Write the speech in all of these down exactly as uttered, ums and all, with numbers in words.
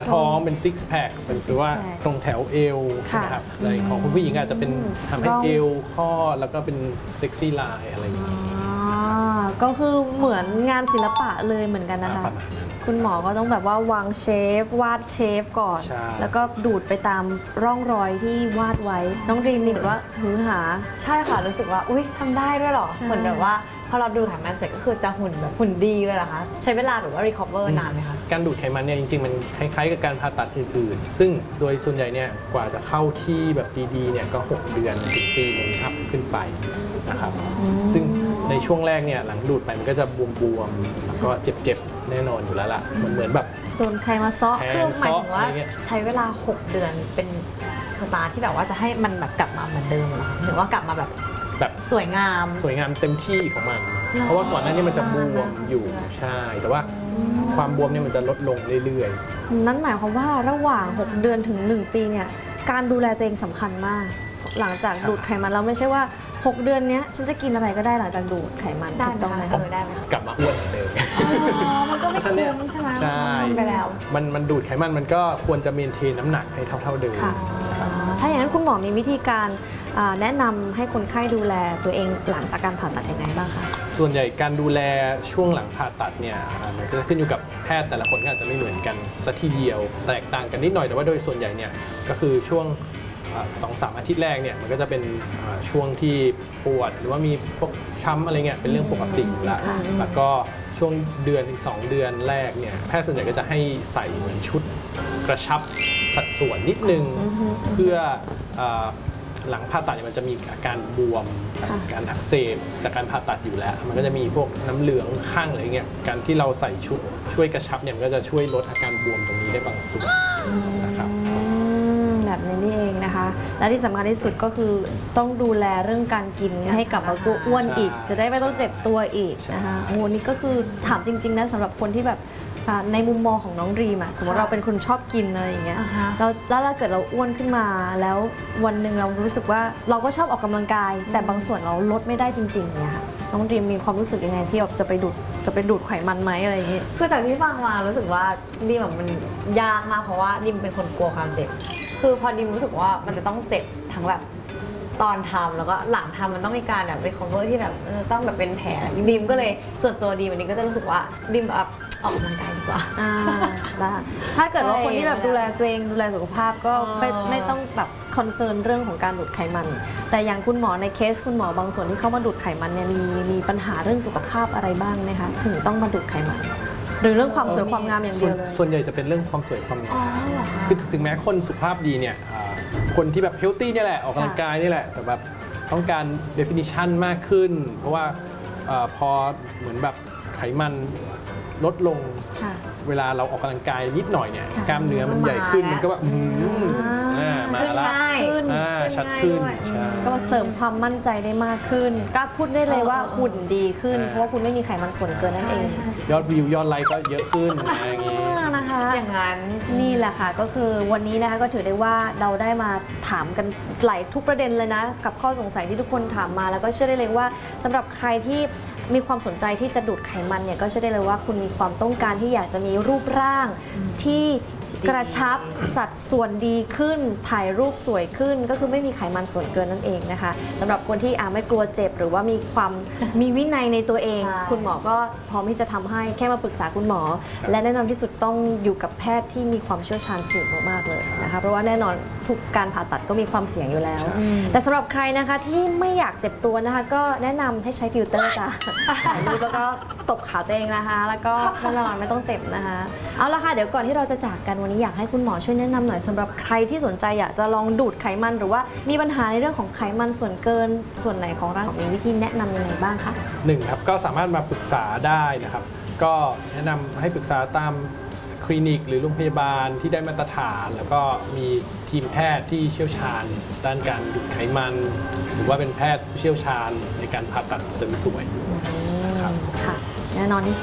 ท้องเป็นซิกแพคเป็นคือว่าตรงแถวเอวใช่ไหมครับในของคุณผู้หญิงอาจจะเป็นทำให้เอวข้อแล้วก็เป็นเซ็กซี่ไลน์อะไรอย่างนี้ก็คือเหมือนงานศิลปะเลยเหมือนกันนะคะคุณหมอก็ต้องแบบว่าวางเชฟวาดเชฟก่อนแล้วก็ดูดไปตามร่องรอยที่วาดไว้น้องดรีมมีแบบว่าหือหาใช่ค่ะรู้สึกว่าอุ้ยทำได้ด้วยหรอเหมือนแบบว่าพอเราดูไขมันเสร็จก็คือจะหุ่นแบบหุ่นดีเลยเหรอคะใช้เวลาแบบว่า recover นานไหมคะการดูดไขมันเนี่ยจริงๆมันคล้ายๆกับการผ่าตัดอื่นๆซึ่งโดยส่วนใหญ่เนี่ยกว่าจะเข้าที่แบบดีๆเนี่ยก็หกเดือนถึงปีหนึ่งอัพขึ้นไปนะครับซึ่งในช่วงแรกเนี่ยหลังดูดไปมันก็จะบวมๆแล้วก็เจ็บๆแน่นอนอยู่แล้วล่ะมันเหมือนแบบโดนใครมาซ้อคือหมายถึงว่าใช้เวลาหกเดือนเป็นสตาร์ที่แบบว่าจะให้มันแบบกลับมาเหมือนเดิมเหรอหรือว่ากลับมาแบบแบบสวยงามสวยงามเต็มที่ของมันเพราะว่าก่อนหน้านี้มันจะบวมอยู่ใช่แต่ว่าความบวมเนี่ยมันจะลดลงเรื่อยๆนั่นหมายความว่าระหว่างหกเดือนถึงหนึ่งปีเนี่ยการดูแลตัวเองสำคัญมากหลังจากดูดไขมันแล้วไม่ใช่ว่าหกเดือนนี้ฉันจะกินอะไรก็ได้หลังจากดูดไขมันได้ต้องไหมได้ไหมกลับมาอ้วนเหมือนเดิมมันก็ไม่คุ้มใช่ไหมใช่ไปแล้วมันมันดูดไขมันมันก็ควรจะเมนเทนน้ำหนักให้เท่าเท่าเดิมถ้าอย่างนั้นคุณหมอมีวิธีการแนะนำให้คนไข้ดูแลตัวเองหลังจากการผ่าตัดยังไงบ้างคะส่วนใหญ่การดูแลช่วงหลังผ่าตัดเนี่ยมันก็จะขึ้นอยู่กับแพทย์แต่ละคนก็อาจจะไม่เหมือนกันสักทีเดียวแตกต่างกันนิดหน่อยแต่ว่าโดยส่วนใหญ่เนี่ยก็คือช่วงสองสามอาทิตย์แรกเนี่ยมันก็จะเป็นช่วงที่ปวดหรือว่ามีพวกช้ำอะไรเงี้ยเป็นเรื่องปกติอยู่แล้วแล้วก็ช่วงเดือนถึงสองเดือนแรกเนี่ยแพทย์ส่วนใหญ่ก็จะให้ใส่เหมือนชุดกระชับสัดส่วนนิดนึงเพื่อหลังผ่าตัดเนี่ยมันจะมีอาการบวมการอักเสบจากการผ่าตัดอยู่แล้วมันก็จะมีพวกน้ำเหลืองข้างอะไรเงี้ยการที่เราใส่ชุดช่วยกระชับเนี่ยมันก็จะช่วยลดอาการบวมตรงนี้ได้บางส่วนนะครับแบบนี้นี่เองนะคะและที่สำคัญที่สุดก็คือต้องดูแลเรื่องการกินให้กลับมาอ้วนอีกจะได้ไม่ต้องเจ็บตัวอีกนะคะโอ้นี่ก็คือถามจริงๆนะสำหรับคนที่แบบในมุมมองของน้องดรีมอะสมมติเราเป็นคนชอบกินอะไรอย่างเงี้ยเราแล้วถ้าเกิดเราอ้วนขึ้นมาแล้ววันหนึ่งเรารู้สึกว่าเราก็ชอบออกกำลังกายแต่บางส่วนเราลดไม่ได้จริงๆเนี่ยค่ะน้องดรีมมีความรู้สึกยังไงที่จะไปดูดจะไปดูดไขมันไหมอะไรอย่างเงี้ยคือจากที่ฟังมารู้สึกว่าดิมแบบมันยากมากเพราะว่าดิมเป็นคนกลัวความเจ็บคือพอดิมรู้สึกว่ามันจะต้องเจ็บทั้งแบบตอนทำแล้วก็หลังทำมันต้องมีการแบบ recover ที่แบบต้องแบบเป็นแผลดิมก็เลยส่วนตัวดิมวันนี้ก็จะรู้สึกว่าดิมแบบออกกำลังกายดีกว่าได้ถ้าเกิดว่าคนที่แบบดูแลตัวเองดูแลสุขภาพก็ไม่ไม่ต้องแบบคอนเซิร์นเรื่องของการดูดไขมันแต่อย่างคุณหมอในเคสคุณหมอบางส่วนที่เข้ามาดูดไขมันเนี่ยมีมีปัญหาเรื่องสุขภาพอะไรบ้างไหมคะถึงต้องมาดูดไขมันหรือเรื่องความสวยความงามอย่างเดียวเลยส่วนใหญ่จะเป็นเรื่องความสวยความงามคือถึงแม้คนสุขภาพดีเนี่ยคนที่แบบเฮลตี้นี่แหละออกกำลังกายนี่แหละแต่แบบต้องการ definition มากขึ้นเพราะว่าพอเหมือนแบบไขมันลดลงเวลาเราออกกำลังกายนิดหน่อยเนี่ยกล้ามเนื้อมันใหญ่ขึ้นมันก็แบบมาละชัดขึ้นก็เสริมความมั่นใจได้มากขึ้นก็พูดได้เลยว่าหุ่นดีขึ้นเพราะว่าคุณไม่มีไขมันส่วนเกินนั่นเองยอดวิวยอดไลค์ก็เยอะขึ้นอย่างนี้นะคะอย่างนั้นนี่แหละค่ะก็คือวันนี้นะคะก็ถือได้ว่าเราได้มาถามกันหลายทุกประเด็นเลยนะกับข้อสงสัยที่ทุกคนถามมาแล้วก็เชื่อได้เลยว่าสำหรับใครที่มีความสนใจที่จะดูดไขมันเนี่ยก็เชื่อได้เลยว่าคุณมีความต้องการที่อยากจะมีรูปร่างที่กระชับสัดส่วนดีขึ้นถ่ายรูปสวยขึ้นก็คือไม่มีไขมันส่วนเกินนั่นเองนะคะสำหรับคนที่อาไม่กลัวเจ็บหรือว่ามีความมีวินัยในตัวเองคุณหมอก็พร้อมที่จะทำให้แค่มาปรึกษาคุณหมอและแนะนำที่สุดต้องอยู่กับแพทย์ที่มีความเชี่ยวชาญสูงมากๆเลยนะคะเพราะว่าแน่นอนทุกการผ่าตัดก็มีความเสี่ยงอยู่แล้วแต่สำหรับใครนะคะที่ไม่อยากเจ็บตัวนะคะก็แนะนำให้ใช้ฟิลเตอร์จ้ะถ่ายรูปแล้วก็ตบขาตัวเองนะคะแล้วก็แน่นอนไม่ต้องเจ็บนะคะเอาละค่ะเดี๋ยวก่อนที่เราจะจากกันวันนี้อยากให้คุณหมอช่วยแนะนำหน่อยสำหรับใครที่สนใจอยากจะลองดูดไขมันหรือว่ามีปัญหาในเรื่องของไขมันส่วนเกินส่วนไหนของร่างกายมีวิธีแนะนำยังไงบ้างคะหนึ่งครับก็สามารถมาปรึกษาได้นะครับก็แนะนำให้ปรึกษาตามคลินิกหรือโรงพยาบาลที่ได้มาตรฐานแล้วก็มีทีมแพทย์ที่เชี่ยวชาญด้านการดูดไขมันหรือว่าเป็นแพทย์ผู้เชี่ยวชาญในการผ่าตัดเสริมสวยนะครับค่ะแน่นอนที่สุด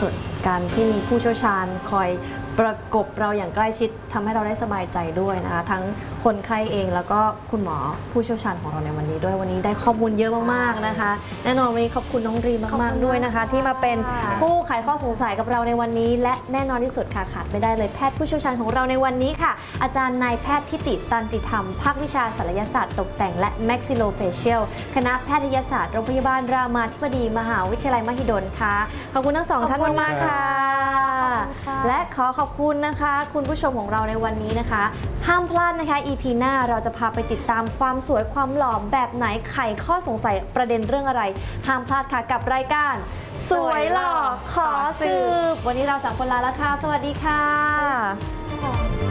การที่มีผู้เชี่ยวชาญคอยประกบเราอย่างใกล้ชิดทำให้เราได้สบายใจด้วยนะคะทั้งคนไข้เองแล้วก็คุณหมอผู้เชี่ยวชาญของเราในวันนี้ด้วยวันนี้ได้ข้อมูลเยอะมากๆนะคะแน่นอนวันนี้ขอบคุณน้องรีมากๆด้วยนะคะ ที่มาเป็นผู้ไขข้อสงสัยกับเราในวันนี้ และแน่นอนที่สุดค่ะขาดไม่ได้เลยแพทย์ผู้เชี่ยวชาญของเราในวันนี้ค่ะอาจารย์นายแพทย์ทิติตันติธรรมภาควิชาศัลยศาสตร์ตกแต่งและ Maxillofacial คณะแพทยศาสตร์โรงพยาบาลรามาธิบดีมหาวิทยาลัยมหิดลค่ะขอบคุณทั้งสองท่านมากๆค่ะและขอขอบคุณนะคะคุณผู้ชมของเราในวันนี้นะคะห้ามพลาดนะคะ อี พี หน้าเราจะพาไปติดตามความสวยความหล่อแบบไหนไขข้อสงสัยประเด็นเรื่องอะไรห้ามพลาดค่ะกับรายการสวยหล่อขอสืบวันนี้เราสามคนลาแล้วค่ะสวัสดีค่ะ